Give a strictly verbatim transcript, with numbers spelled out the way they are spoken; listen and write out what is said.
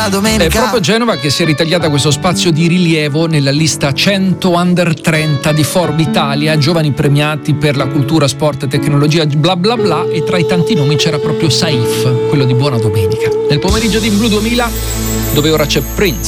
buona domenica. È proprio Genova che si è ritagliata questo spazio di rilievo nella lista cento under trenta di Forbes Italia, giovani premiati per la cultura, sport e tecnologia, bla bla bla, e tra i tanti nomi c'era proprio Saif, quello di Buona Domenica. Nel pomeriggio di Blu duemila, dove ora c'è Prince.